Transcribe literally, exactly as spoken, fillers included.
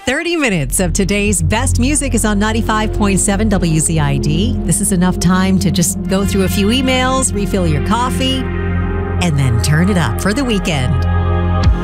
thirty minutes of today's best music is on ninety-five point seven W Z I D. This is enough time to just go through a few emails, refill your coffee, and then turn it up for the weekend.